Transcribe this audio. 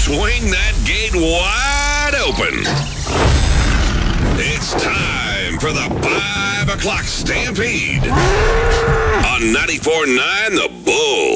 Swing that gate wide open. It's time for the 5 o'clock Stampede on 94.9 The Bull.